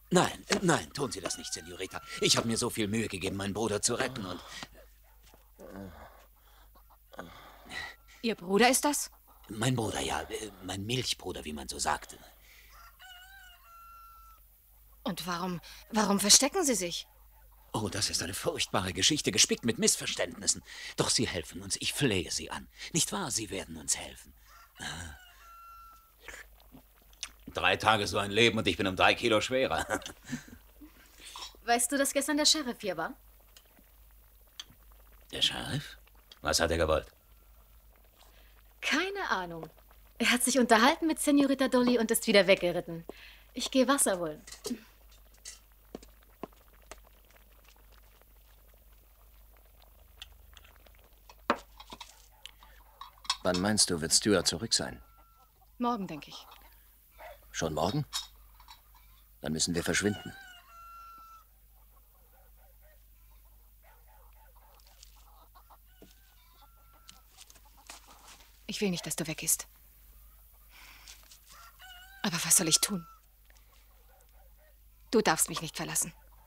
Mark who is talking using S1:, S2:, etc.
S1: Nein, nein, tun Sie das nicht, Senorita. Ich habe mir so viel Mühe gegeben, meinen Bruder zu retten und...
S2: Ihr Bruder ist das?
S1: Mein Bruder, ja. Mein Milchbruder, wie man so sagt.
S2: Und warum verstecken Sie sich?
S1: Oh, das ist eine furchtbare Geschichte, gespickt mit Missverständnissen. Doch Sie helfen uns, ich flehe Sie an. Nicht wahr? Sie werden uns helfen. 3 Tage so ein Leben und ich bin um 3 Kilo schwerer.
S3: Weißt du, dass gestern der Sheriff hier war?
S1: Der Sheriff? Was hat er gewollt?
S3: Keine Ahnung. Er hat sich unterhalten mit Senorita Dolly und ist wieder weggeritten. Ich gehe Wasser holen.
S4: Wann meinst du, wird Stuart zurück sein?
S2: Morgen, denke ich.
S4: Schon morgen? Dann müssen wir verschwinden.
S2: Ich will nicht, dass du weggehst. Aber was soll ich tun? Du darfst mich nicht verlassen.